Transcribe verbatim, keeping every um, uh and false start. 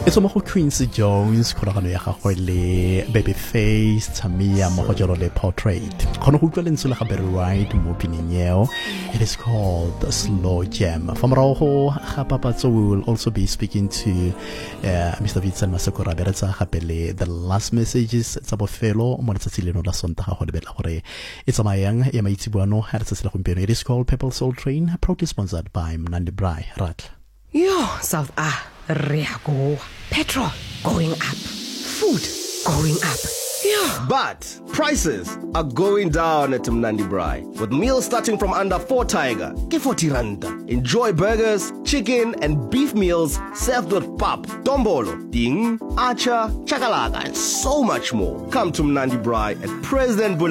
It's mo go Quincy Jones kgolagano ya gagwe le Babyface Tamia mo go jalo le Portrait khono go utlwa lentswe la gabe right mo pineng yeo. It is called Slow Jam. From Roho Papatso will also be speaking to uh, Mister Vincent Masakura beretsa gape le the last messages tsa bofelo mo letsatsi leno la Sontaga go lebela gore e tsamayang ya maitsibuano ha letsatsi la gompieno. It is called Purple Soul Train, proudly sponsored by Mnandi Braai Ratla. Yo, South Ah, Reago. Petrol going up. Food going up. Yeah. But prices are going down at Mnandi Braai. With meals starting from under four tiger, ke forty randa. Enjoy burgers, chicken and beef meals served with pap, dombolo, ding, acha, chakalaka and so much more. Come to Mnandi Braai at President Bula